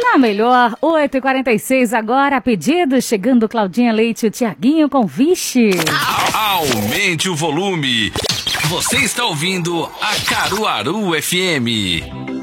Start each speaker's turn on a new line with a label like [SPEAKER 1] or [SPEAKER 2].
[SPEAKER 1] Na melhor, 8h46 agora, pedido, chegando Claudinha Leite e o Tiaguinho com Vixe.
[SPEAKER 2] Aumente o volume. Você está ouvindo a Caruaru FM.